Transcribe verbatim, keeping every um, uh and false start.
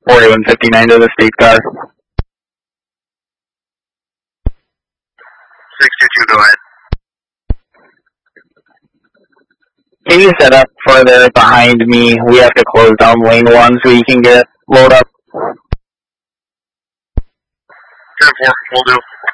forty-one fifty-nine to the state car. six two two, go ahead. Can you set up further behind me? We have to close down lane one so you can get load up. ten four, we'll do.